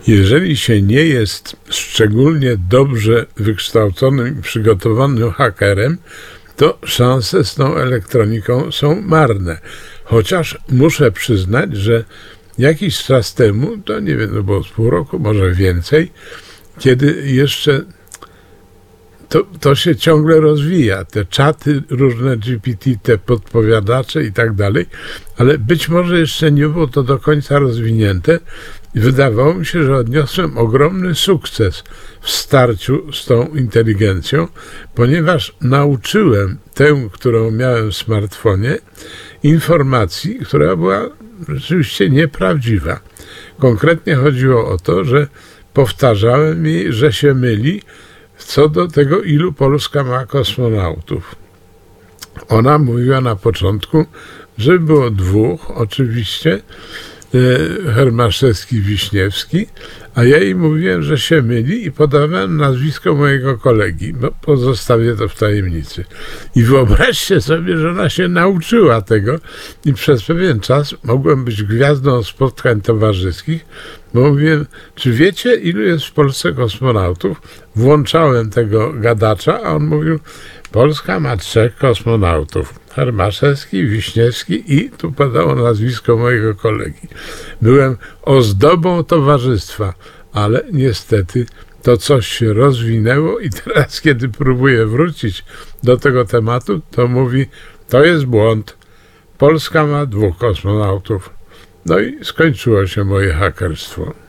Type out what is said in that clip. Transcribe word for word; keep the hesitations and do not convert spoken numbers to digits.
Jeżeli się nie jest szczególnie dobrze wykształconym i przygotowanym hakerem, to szanse z tą elektroniką są marne. Chociaż muszę przyznać, że jakiś czas temu, to nie wiem, no było z pół roku, może więcej, kiedy jeszcze to, to się ciągle rozwija, te czaty różne G P T, te podpowiadacze i tak dalej, ale być może jeszcze nie było to do końca rozwinięte i wydawało mi się, że odniosłem ogromny sukces w starciu z tą inteligencją, ponieważ nauczyłem tę, którą miałem w smartfonie, informacji, która była rzeczywiście nieprawdziwa. Konkretnie chodziło o to, że powtarzałem jej, że się myli co do tego, ilu Polska ma kosmonautów. Ona mówiła na początku, że było dwóch, oczywiście, Hermaszewski, Wiśniewski, a ja jej mówiłem, że się myli i podawałem nazwisko mojego kolegi. No, pozostawię to w tajemnicy. I wyobraźcie sobie, że ona się nauczyła tego i przez pewien czas mogłem być gwiazdą spotkań towarzyskich, bo mówiłem, czy wiecie, ilu jest w Polsce kosmonautów? Włączałem tego gadacza, a on mówił, Polska ma trzech kosmonautów. Hermaszewski, Wiśniewski i tu padało nazwisko mojego kolegi. Byłem ozdobą towarzystwa, ale niestety to coś się rozwinęło i teraz, kiedy próbuję wrócić do tego tematu, to mówi, to jest błąd. Polska ma dwóch kosmonautów. No i skończyło się moje hakerstwo.